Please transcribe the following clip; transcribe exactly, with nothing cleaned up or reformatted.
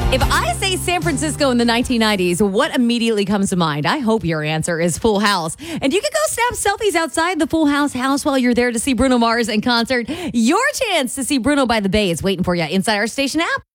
If I say San Francisco in the nineteen nineties, what immediately comes to mind? I hope your answer is Full House. And you can go snap selfies outside the Full House house while you're there to see Bruno Mars in concert. Your chance to see Bruno by the Bay is waiting for you inside our station app.